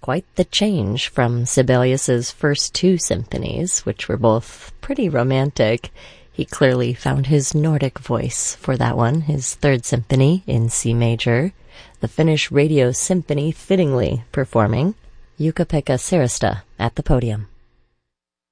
quite the change from Sibelius's first two symphonies, which were both pretty romantic. He clearly found his Nordic voice for that one, his third symphony in C major, the Finnish Radio Symphony fittingly performing Jukka-Pekka Sirista at the podium.